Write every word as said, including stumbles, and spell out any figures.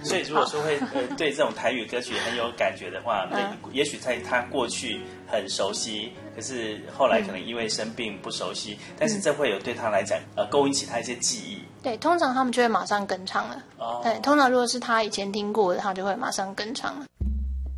所以如果说会呃对这种台语歌曲很有感觉的话，那也许在他过去很熟悉，可是后来可能因为生病不熟悉，嗯、但是这会有对他来讲呃勾引起他一些记忆。 对，通常他们就会马上跟唱了。哦，对，通常如果是他以前听过的，他就会马上跟唱了。